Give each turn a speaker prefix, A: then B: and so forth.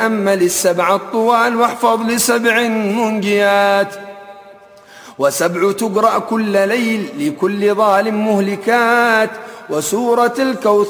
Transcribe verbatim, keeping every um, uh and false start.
A: تأمل السبع الطوال واحفظ لسبع منجيات، وسبع تقرأ كل ليل لكل ظالم مهلكات، وسورة الكوثر